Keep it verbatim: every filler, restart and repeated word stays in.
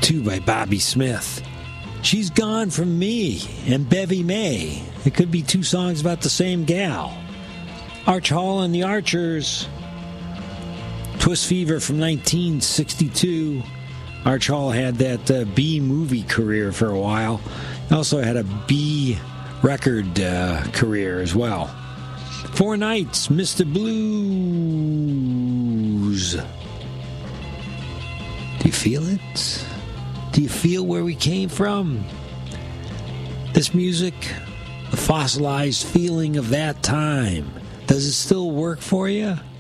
two by Bobby Smith. She's Gone From Me and Bevy May. It could be two songs about the same gal. Arch Hall and the Archers. Twist Fever from nineteen sixty-two. Arch Hall had that uh, B-movie career for a while. He also had a B record uh, career as well. Four Nights, Mister Blues. Do you feel it? Do you feel where we came from? This music, the fossilized feeling of that time, does it still work for you?